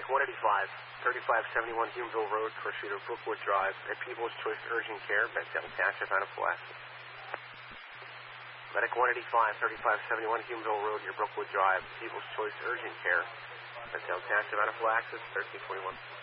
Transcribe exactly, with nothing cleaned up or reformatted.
Medic one eighty-five, thirty-five seventy-one Humerville Road, Crescito Brookwood Drive, at People's Choice Urgent Care, Bethel Township, anaphylaxis. Medic one eighty-five, thirty-five seventy-one Humerville Road, near Brookwood Drive, People's Choice Urgent Care, Bethel Township, anaphylaxis, thirteen forty-one.